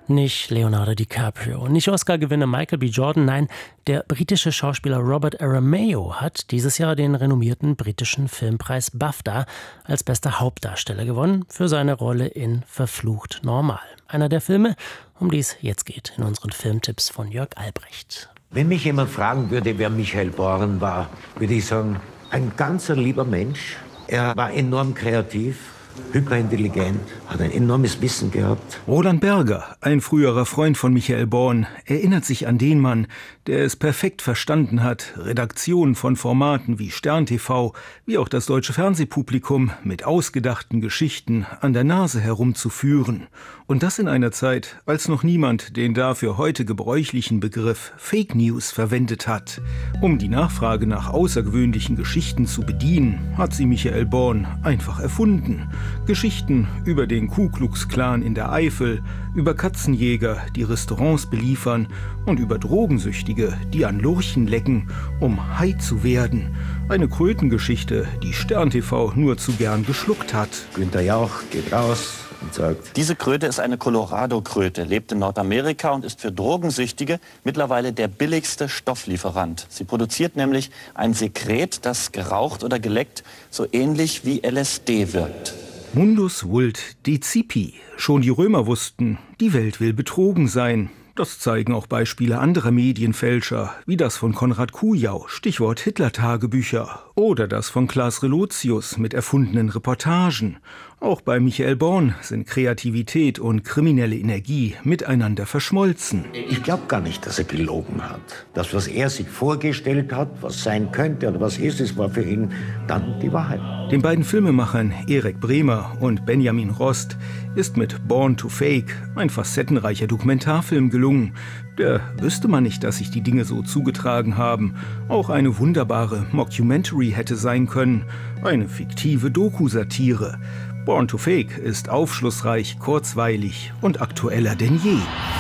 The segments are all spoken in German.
Nicht Leonardo DiCaprio, nicht Oscar-Gewinner Michael B. Jordan, nein, der britische Schauspieler Robert Aramayo hat dieses Jahr den renommierten britischen Filmpreis BAFTA als bester Hauptdarsteller gewonnen für seine Rolle in Verflucht Normal. Einer der Filme, um die es jetzt geht in unseren Filmtipps von Jörg Albrecht. Wenn mich jemand fragen würde, wer Michael Born war, würde ich sagen, ein ganzer lieber Mensch. Er war enorm kreativ, hyperintelligent, hat ein enormes Wissen gehabt. Roland Berger, ein früherer Freund von Michael Born, erinnert sich an den Mann, der es perfekt verstanden hat, Redaktionen von Formaten wie Stern TV, wie auch das deutsche Fernsehpublikum mit ausgedachten Geschichten an der Nase herumzuführen. Und das in einer Zeit, als noch niemand den dafür heute gebräuchlichen Begriff Fake News verwendet hat. Um die Nachfrage nach außergewöhnlichen Geschichten zu bedienen, hat sie Michael Born einfach erfunden. Geschichten über den Ku Klux Klan in der Eifel, über Katzenjäger, die Restaurants beliefern und über Drogensüchtige, die an Lurchen lecken, um high zu werden. Eine Krötengeschichte, die Stern TV nur zu gern geschluckt hat. Günther Jauch geht raus und sagt: Diese Kröte ist eine Colorado-Kröte, lebt in Nordamerika und ist für Drogensüchtige mittlerweile der billigste Stofflieferant. Sie produziert nämlich ein Sekret, das geraucht oder geleckt so ähnlich wie LSD wirkt. Mundus vult decipi. Schon die Römer wussten, die Welt will betrogen sein. Das zeigen auch Beispiele anderer Medienfälscher, wie das von Konrad Kujau, Stichwort Hitler-Tagebücher, oder das von Klaas Relotius mit erfundenen Reportagen. Auch bei Michael Born sind Kreativität und kriminelle Energie miteinander verschmolzen. Ich glaube gar nicht, dass er gelogen hat. Das, was er sich vorgestellt hat, was sein könnte oder was ist, es war für ihn dann die Wahrheit. Den beiden Filmemachern Erich Bremer und Benjamin Rost ist mit Born to Fake ein facettenreicher Dokumentarfilm gelungen. Der wüsste man nicht, dass sich die Dinge so zugetragen haben. Auch eine wunderbare Mockumentary hätte sein können. Eine fiktive Doku-Satire. Born to Fake ist aufschlussreich, kurzweilig und aktueller denn je.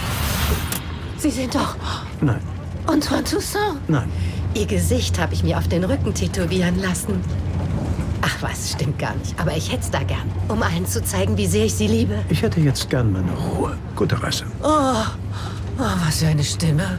Sie sind doch... Nein. Antoine Toussaint? Nein. Ihr Gesicht habe ich mir auf den Rücken tätowieren lassen. Ach was, stimmt gar nicht. Aber ich hätte es da gern, um allen zu zeigen, wie sehr ich sie liebe. Ich hätte jetzt gern meine Ruhe. Gute Reise. Oh, was für eine Stimme.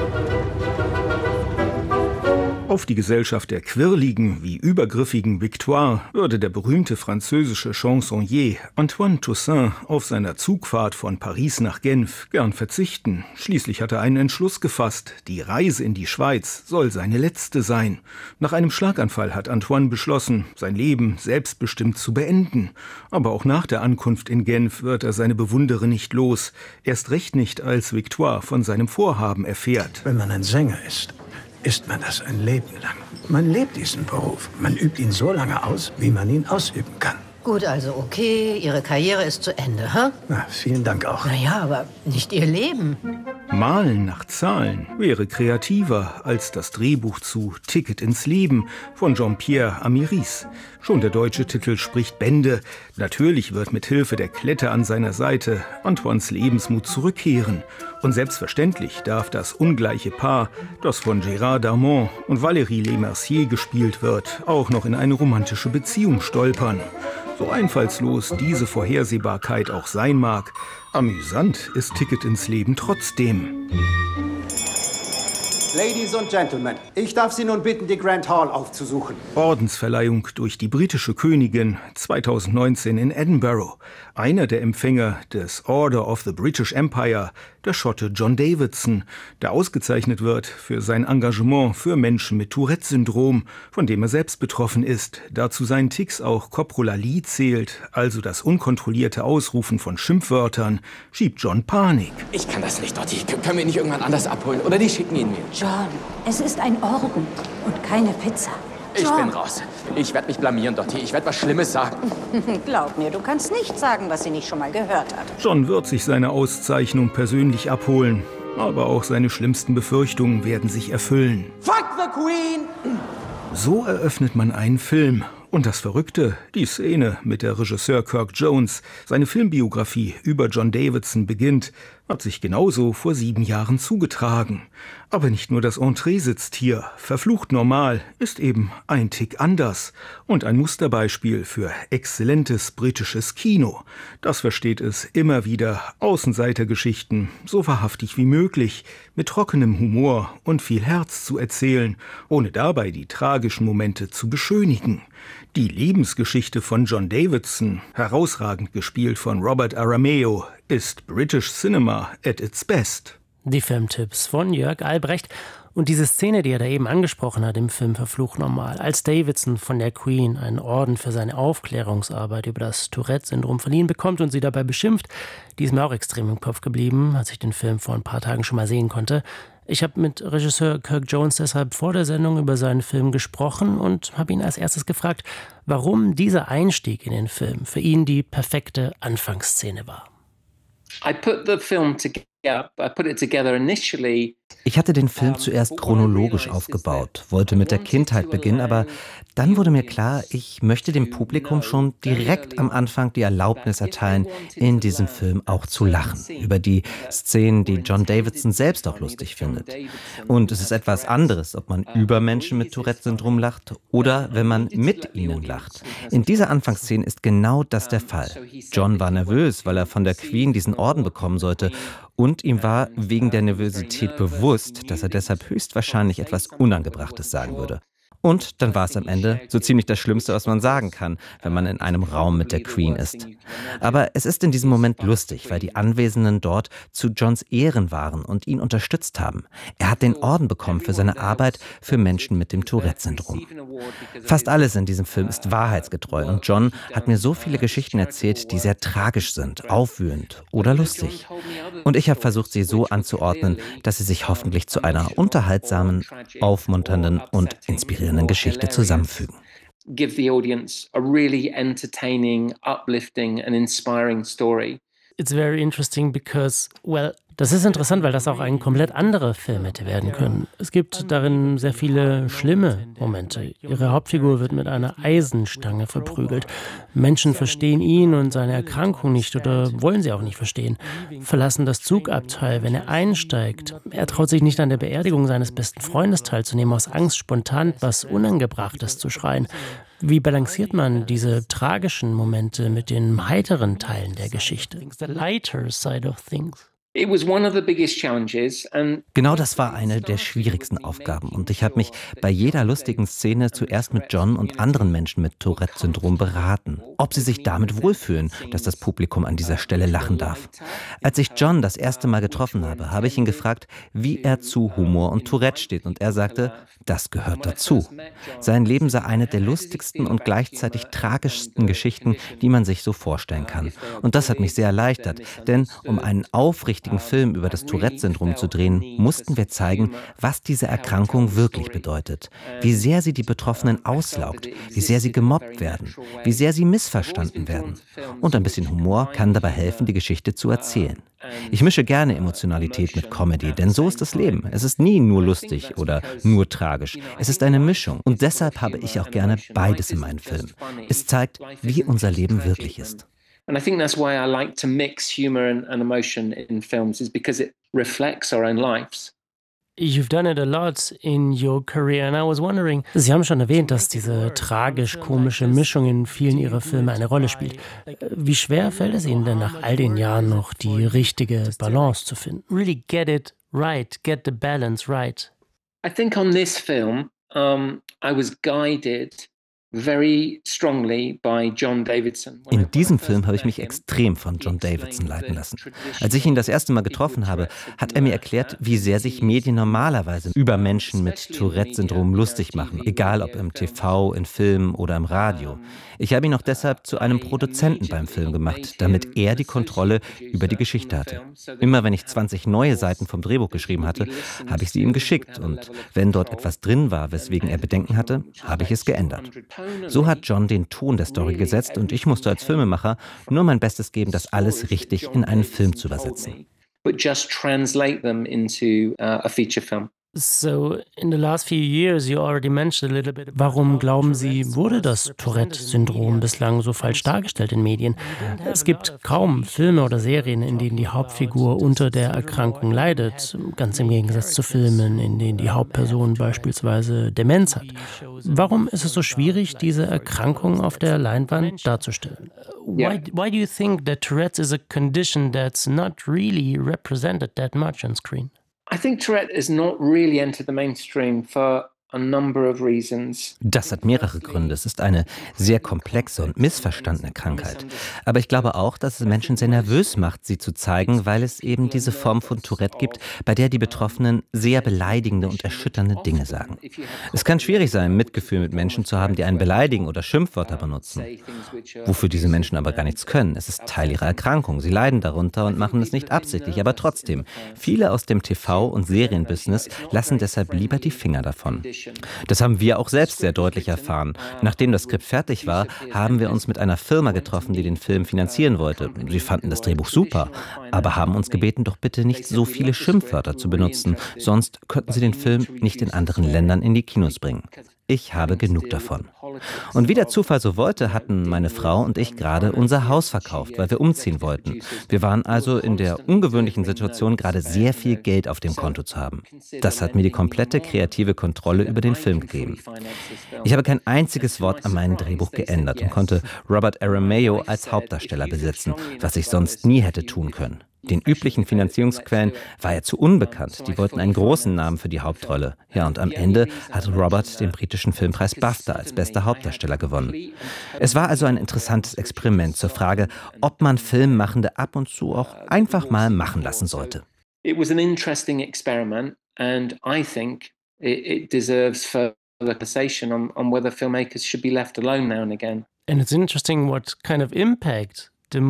Auf die Gesellschaft der quirligen wie übergriffigen Victoire würde der berühmte französische Chansonnier Antoine Toussaint auf seiner Zugfahrt von Paris nach Genf gern verzichten. Schließlich hat er einen Entschluss gefasst, die Reise in die Schweiz soll seine letzte sein. Nach einem Schlaganfall hat Antoine beschlossen, sein Leben selbstbestimmt zu beenden. Aber auch nach der Ankunft in Genf wird er seine Bewunderer nicht los. Erst recht nicht, als Victoire von seinem Vorhaben erfährt. Wenn man ein Sänger ist man das ein Leben lang. Man lebt diesen Beruf. Man übt ihn so lange aus, wie man ihn ausüben kann. Gut, also okay, Ihre Karriere ist zu Ende, hä? Na, vielen Dank auch. Naja, aber nicht Ihr Leben. Malen nach Zahlen wäre kreativer als das Drehbuch zu Ticket ins Leben von Jean-Pierre Amiris. Schon der deutsche Titel spricht Bände. Natürlich wird mit Hilfe der Klette an seiner Seite Antoines Lebensmut zurückkehren. Und selbstverständlich darf das ungleiche Paar, das von Gérard Darmon und Valérie Lemercier gespielt wird, auch noch in eine romantische Beziehung stolpern. So einfallslos diese Vorhersehbarkeit auch sein mag, amüsant ist Ticket ins Leben trotzdem. Ladies und Gentlemen, ich darf Sie nun bitten, die Grand Hall aufzusuchen. Ordensverleihung durch die britische Königin 2019 in Edinburgh. Einer der Empfänger des Order of the British Empire, der Schotte John Davidson, der ausgezeichnet wird für sein Engagement für Menschen mit Tourette-Syndrom, von dem er selbst betroffen ist. Dazu seinen Tics auch Koprolalie zählt, also das unkontrollierte Ausrufen von Schimpfwörtern, schiebt John Panik. Ich kann das nicht, Dotti. Können wir ihn nicht irgendwann anders abholen? Oder die schicken ihn mir. John, es ist ein Orden und keine Pizza. Ich bin raus. Ich werde mich blamieren, Dotti. Ich werde was Schlimmes sagen. Glaub mir, du kannst nicht sagen, was sie nicht schon mal gehört hat. John wird sich seine Auszeichnung persönlich abholen. Aber auch seine schlimmsten Befürchtungen werden sich erfüllen. Fuck the Queen! So eröffnet man einen Film. Und das Verrückte, die Szene mit der Regisseur Kirk Jones, seine Filmbiografie über John Davidson beginnt, Hat sich genauso vor 7 Jahren zugetragen. Aber nicht nur das Entree sitzt hier. Verflucht normal ist eben ein Tick anders. Und ein Musterbeispiel für exzellentes britisches Kino. Das versteht es immer wieder, Außenseitergeschichten so wahrhaftig wie möglich, mit trockenem Humor und viel Herz zu erzählen, ohne dabei die tragischen Momente zu beschönigen. Die Lebensgeschichte von John Davidson, herausragend gespielt von Robert Aramayo, ist British Cinema at its best. Die Filmtipps von Jörg Albrecht. Und diese Szene, die er da eben angesprochen hat im Film Verflucht normal, als Davidson von der Queen einen Orden für seine Aufklärungsarbeit über das Tourette-Syndrom verliehen bekommt und sie dabei beschimpft, die ist mir auch extrem im Kopf geblieben, als ich den Film vor ein paar Tagen schon mal sehen konnte. Ich habe mit Regisseur Kirk Jones deshalb vor der Sendung über seinen Film gesprochen und habe ihn als erstes gefragt, warum dieser Einstieg in den Film für ihn die perfekte Anfangsszene war. Ich hatte den Film zuerst chronologisch aufgebaut, wollte mit der Kindheit beginnen, aber dann wurde mir klar, ich möchte dem Publikum schon direkt am Anfang die Erlaubnis erteilen, in diesem Film auch zu lachen. Über die Szenen, die John Davidson selbst auch lustig findet. Und es ist etwas anderes, ob man über Menschen mit Tourette-Syndrom lacht oder wenn man mit ihnen lacht. In dieser Anfangsszene ist genau das der Fall. John war nervös, weil er von der Queen diesen Orden bekommen sollte. Und ihm war wegen der Nervosität bewusst, dass er deshalb höchstwahrscheinlich etwas Unangebrachtes sagen würde. Und dann war es am Ende so ziemlich das Schlimmste, was man sagen kann, wenn man in einem Raum mit der Queen ist. Aber es ist in diesem Moment lustig, weil die Anwesenden dort zu Johns Ehren waren und ihn unterstützt haben. Er hat den Orden bekommen für seine Arbeit für Menschen mit dem Tourette-Syndrom. Fast alles in diesem Film ist wahrheitsgetreu und John hat mir so viele Geschichten erzählt, die sehr tragisch sind, aufwühlend oder lustig. Und ich habe versucht, sie so anzuordnen, dass sie sich hoffentlich zu einer unterhaltsamen, aufmunternden und inspirierenden Geschichte zusammenfügen. Give the audience a really entertaining, uplifting and inspiring story. It's very interesting because, das ist interessant, weil das auch ein komplett anderer Film hätte werden können. Es gibt darin sehr viele schlimme Momente. Ihre Hauptfigur wird mit einer Eisenstange verprügelt. Menschen verstehen ihn und seine Erkrankung nicht oder wollen sie auch nicht verstehen. Verlassen das Zugabteil, wenn er einsteigt. Er traut sich nicht an der Beerdigung seines besten Freundes teilzunehmen, aus Angst, spontan was Unangebrachtes zu schreien. Wie balanciert man diese tragischen Momente mit den heiteren Teilen der Geschichte? The lighter side of things. Genau das war eine der schwierigsten Aufgaben und ich habe mich bei jeder lustigen Szene zuerst mit John und anderen Menschen mit Tourette-Syndrom beraten, ob sie sich damit wohlfühlen, dass das Publikum an dieser Stelle lachen darf. Als ich John das erste Mal getroffen habe, habe ich ihn gefragt, wie er zu Humor und Tourette steht und er sagte, das gehört dazu. Sein Leben sei eine der lustigsten und gleichzeitig tragischsten Geschichten, die man sich so vorstellen kann. Und das hat mich sehr erleichtert, denn um einen aufrichtigen Film über das Tourette-Syndrom zu drehen, mussten wir zeigen, was diese Erkrankung wirklich bedeutet, wie sehr sie die Betroffenen auslaugt, wie sehr sie gemobbt werden, wie sehr sie missverstanden werden. Und ein bisschen Humor kann dabei helfen, die Geschichte zu erzählen. Ich mische gerne Emotionalität mit Comedy, denn so ist das Leben. Es ist nie nur lustig oder nur tragisch. Es ist eine Mischung. Und deshalb habe ich auch gerne beides in meinen Filmen. Es zeigt, wie unser Leben wirklich ist. And I think that's why I like to mix humor and emotion in films, is because it reflects our own lives. You've done it a lot in your career and I was wondering, Sie haben schon erwähnt, dass diese tragisch-komische Mischung in vielen Ihrer Filme eine Rolle spielt. Wie schwer fällt es Ihnen denn nach all den Jahren noch, die richtige Balance zu finden? Really get it right, get the balance right. I think on this film, I was guided very strongly by John Davidson. In diesem Film habe ich mich extrem von John Davidson leiten lassen. Als ich ihn das erste Mal getroffen habe, hat er mir erklärt, wie sehr sich Medien normalerweise über Menschen mit Tourette-Syndrom lustig machen, egal ob im TV, in Filmen oder im Radio. Ich habe ihn auch deshalb zu einem Produzenten beim Film gemacht, damit er die Kontrolle über die Geschichte hatte. Immer wenn ich 20 neue Seiten vom Drehbuch geschrieben hatte, habe ich sie ihm geschickt und wenn dort etwas drin war, weswegen er Bedenken hatte, habe ich es geändert. So hat John den Ton der Story gesetzt und ich musste als Filmemacher nur mein Bestes geben, das alles richtig in einen Film zu übersetzen. But just translate them into a feature film. Warum glauben Sie, wurde das Tourette-Syndrom bislang so falsch dargestellt in Medien? Es gibt kaum Filme oder Serien, in denen die Hauptfigur unter der Erkrankung leidet, ganz im Gegensatz zu Filmen, in denen die Hauptperson beispielsweise Demenz hat. Warum ist es so schwierig, diese Erkrankung auf der Leinwand darzustellen? Why do you think that Tourette's is a condition that's not really represented that much on screen? I think Tourette has not really entered the mainstream for a number of reasons. Das hat mehrere Gründe. Es ist eine sehr komplexe und missverstandene Krankheit. Aber ich glaube auch, dass es Menschen sehr nervös macht, sie zu zeigen, weil es eben diese Form von Tourette gibt, bei der die Betroffenen sehr beleidigende und erschütternde Dinge sagen. Es kann schwierig sein, Mitgefühl mit Menschen zu haben, die einen beleidigen oder Schimpfwörter benutzen. Wofür diese Menschen aber gar nichts können. Es ist Teil ihrer Erkrankung. Sie leiden darunter und machen es nicht absichtlich. Aber trotzdem, viele aus dem TV- und Serienbusiness lassen deshalb lieber die Finger davon. Das haben wir auch selbst sehr deutlich erfahren. Nachdem das Skript fertig war, haben wir uns mit einer Firma getroffen, die den Film finanzieren wollte. Sie fanden das Drehbuch super, aber haben uns gebeten, doch bitte nicht so viele Schimpfwörter zu benutzen, sonst könnten sie den Film nicht in anderen Ländern in die Kinos bringen. Ich habe genug davon. Und wie der Zufall so wollte, hatten meine Frau und ich gerade unser Haus verkauft, weil wir umziehen wollten. Wir waren also in der ungewöhnlichen Situation, gerade sehr viel Geld auf dem Konto zu haben. Das hat mir die komplette kreative Kontrolle über den Film gegeben. Ich habe kein einziges Wort an meinem Drehbuch geändert und konnte Robert Aramayo als Hauptdarsteller besetzen, was ich sonst nie hätte tun können. Den üblichen Finanzierungsquellen war er zu unbekannt. Die wollten einen großen Namen für die Hauptrolle. Ja, und am Ende hat Robert den britischen Filmpreis BAFTA als bester Hauptdarsteller gewonnen. Es war also ein interessantes Experiment zur Frage, ob man Filmemachende ab und zu auch einfach mal machen lassen sollte. It was an interesting experiment and I think it deserves further conversation on whether filmmakers should be left alone now and again. And it's interesting what kind of impact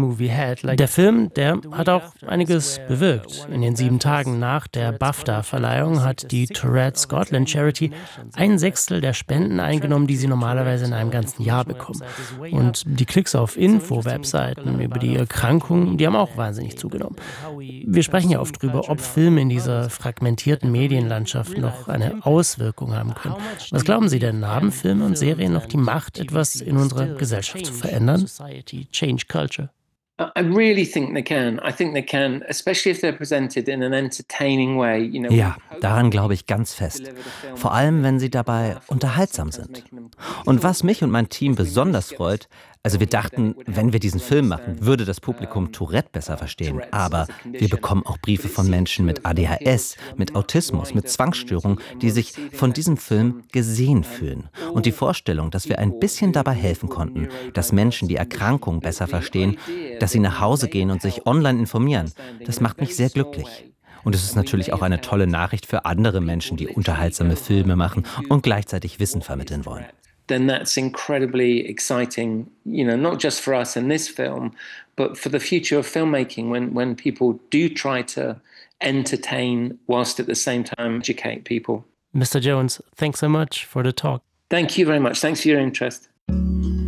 der Film, der hat auch einiges bewirkt. In den 7 Tagen nach der BAFTA-Verleihung hat die Tourette Scotland Charity 1/6 der Spenden eingenommen, die sie normalerweise in einem ganzen Jahr bekommen. Und die Klicks auf Info-Webseiten über die Erkrankung, die haben auch wahnsinnig zugenommen. Wir sprechen ja oft drüber, ob Filme in dieser fragmentierten Medienlandschaft noch eine Auswirkung haben können. Was glauben Sie denn, haben Filme und Serien noch die Macht, etwas in unserer Gesellschaft zu verändern? Change culture. I really think they can. I think they can, especially if they're presented in an entertaining way. Ja, daran glaube ich ganz fest. Vor allem, wenn sie dabei unterhaltsam sind. Und was mich und mein Team besonders freut, also wir dachten, wenn wir diesen Film machen, würde das Publikum Tourette besser verstehen. Aber wir bekommen auch Briefe von Menschen mit ADHS, mit Autismus, mit Zwangsstörungen, die sich von diesem Film gesehen fühlen. Und die Vorstellung, dass wir ein bisschen dabei helfen konnten, dass Menschen die Erkrankung besser verstehen, dass sie nach Hause gehen und sich online informieren, das macht mich sehr glücklich. Und es ist natürlich auch eine tolle Nachricht für andere Menschen, die unterhaltsame Filme machen und gleichzeitig Wissen vermitteln wollen. Then that's incredibly exciting, not just for us in this film, but for the future of filmmaking when people do try to entertain whilst at the same time educate people. Mr. Jones, thanks so much for the talk. Thank you very much. Thanks for your interest.